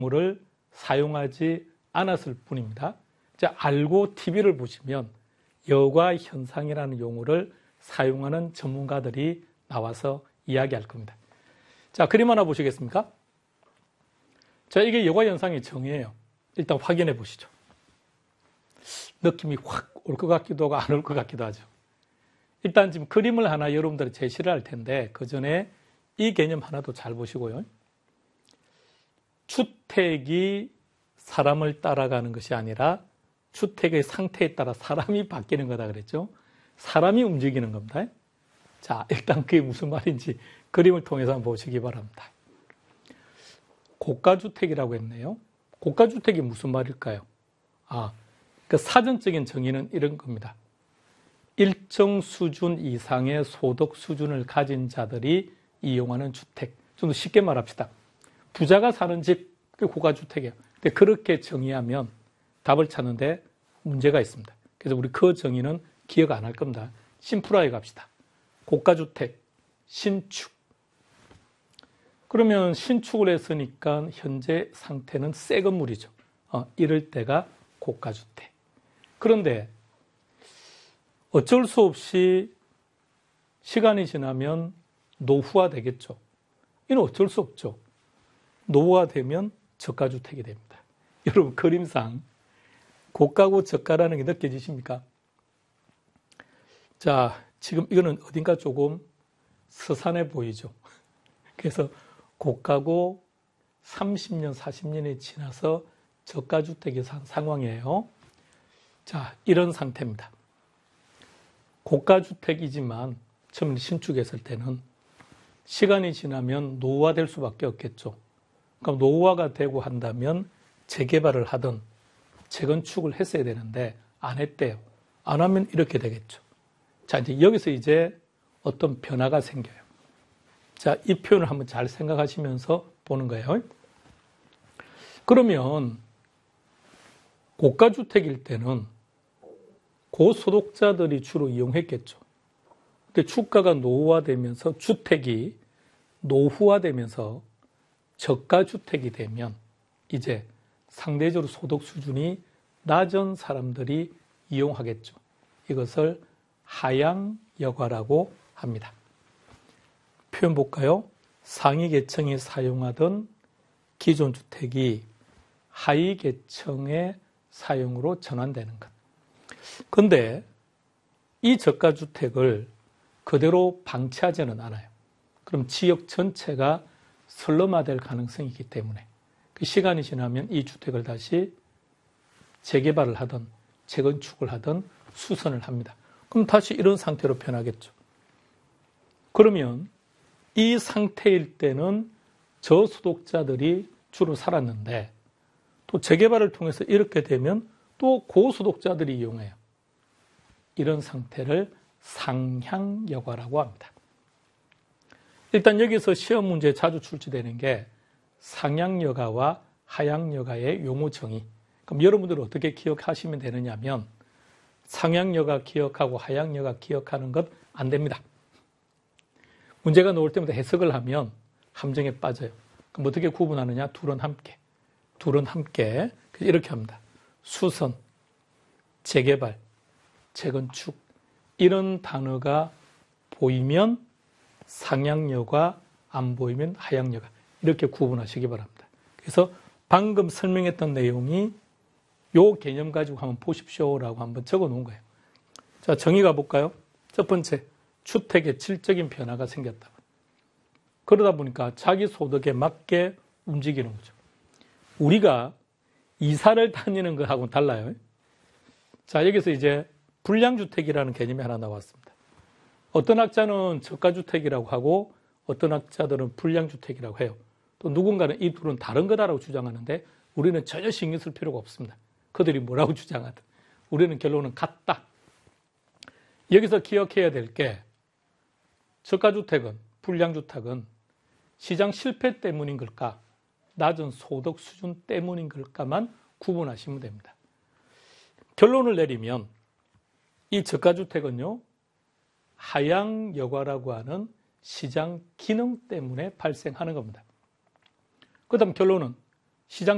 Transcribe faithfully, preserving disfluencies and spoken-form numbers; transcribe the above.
용어를 사용하지 않았을 뿐입니다. 자, 알고 티비를 보시면 여과 현상이라는 용어를 사용하는 전문가들이 나와서 이야기할 겁니다. 자, 그림 하나 보시겠습니까? 자, 이게 여과 현상의 정의예요. 일단 확인해 보시죠. 느낌이 확 올 것 같기도 하고 안 올 것 같기도 하죠. 일단 지금 그림을 하나 여러분들이 제시를 할 텐데 그 전에 이 개념 하나도 잘 보시고요. 주택이 사람을 따라가는 것이 아니라 주택의 상태에 따라 사람이 바뀌는 거다 그랬죠. 사람이 움직이는 겁니다. 자, 일단 그게 무슨 말인지 그림을 통해서 한번 보시기 바랍니다. 고가주택이라고 했네요. 고가주택이 무슨 말일까요? 아, 그 사전적인 정의는 이런 겁니다. 일정 수준 이상의 소득 수준을 가진 자들이 이용하는 주택. 좀 더 쉽게 말합시다. 부자가 사는 집, 그게 고가주택이에요. 근데 그렇게 정의하면 답을 찾는데 문제가 있습니다. 그래서 우리 그 정의는 기억 안 할 겁니다. 심플하게 갑시다. 고가주택, 신축. 그러면 신축을 했으니까 현재 상태는 새 건물이죠. 어, 이럴 때가 고가주택. 그런데 어쩔 수 없이 시간이 지나면 노후화 되겠죠. 이는 어쩔 수 없죠. 노후화 되면 저가주택이 됩니다. 여러분 그림상 고가고 저가라는 게 느껴지십니까? 자, 지금 이거는 어딘가 조금 서산해 보이죠. 그래서 고가고 삼십 년, 사십 년이 지나서 저가주택이 산 상황이에요. 자, 이런 상태입니다. 고가주택이지만 처음에 신축했을 때는 시간이 지나면 노후화될 수밖에 없겠죠. 그럼 노후화가 되고 한다면 재개발을 하든 재건축을 했어야 되는데 안 했대요. 안 하면 이렇게 되겠죠. 자, 이제 여기서 이제 어떤 변화가 생겨요. 자, 이 표현을 한번 잘 생각하시면서 보는 거예요. 그러면 고가주택일 때는 고소득자들이 주로 이용했겠죠. 근데 주가가 노후화되면서 주택이 노후화되면서 저가주택이 되면 이제 상대적으로 소득 수준이 낮은 사람들이 이용하겠죠. 이것을 하향여가라고 합니다. 표현 볼까요? 상위 계층이 사용하던 기존 주택이 하위 계층의 사용으로 전환되는 것. 그런데 이 저가주택을 그대로 방치하지는 않아요. 그럼 지역 전체가 슬럼화될 가능성이 있기 때문에 그 시간이 지나면 이 주택을 다시 재개발을 하든 재건축을 하든 수선을 합니다. 그럼 다시 이런 상태로 변하겠죠. 그러면 이 상태일 때는 저소득자들이 주로 살았는데 또 재개발을 통해서 이렇게 되면 또 고소득자들이 이용해요. 이런 상태를 상향여가라고 합니다. 일단 여기서 시험 문제에 자주 출제되는 게 상향여가와 하향여가의 용어 정의. 그럼 여러분들은 어떻게 기억하시면 되느냐 하면 상향여가 기억하고 하향여가 기억하는 것 안 됩니다. 문제가 나올 때마다 해석을 하면 함정에 빠져요. 그럼 어떻게 구분하느냐? 둘은 함께. 둘은 함께. 이렇게 합니다. 수선, 재개발, 재건축 이런 단어가 보이면 상향여가, 안 보이면 하향여가 이렇게 구분하시기 바랍니다. 그래서 방금 설명했던 내용이 요 개념 가지고 한번 보십시오라고 한번 적어 놓은 거예요. 자, 정의 가볼까요? 첫 번째, 주택의 질적인 변화가 생겼다. 그러다 보니까 자기 소득에 맞게 움직이는 거죠. 우리가 이사를 다니는 것하고는 달라요. 자, 여기서 이제 불량주택이라는 개념이 하나 나왔습니다. 어떤 학자는 저가주택이라고 하고 어떤 학자들은 불량주택이라고 해요. 또 누군가는 이 둘은 다른 거다라고 주장하는데 우리는 전혀 신경 쓸 필요가 없습니다. 그들이 뭐라고 주장하든 우리는 결론은 같다. 여기서 기억해야 될 게 저가주택은, 불량주택은 시장 실패 때문인 걸까, 낮은 소득 수준 때문인 걸까만 구분하시면 됩니다. 결론을 내리면 이 저가주택은요, 하향여가라고 하는 시장 기능 때문에 발생하는 겁니다. 그 다음 결론은 시장